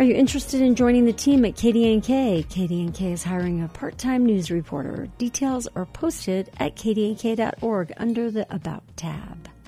Are you interested in joining the team at KDNK? KDNK is hiring a part-time news reporter. Details are posted at kdnk.org under the About tab.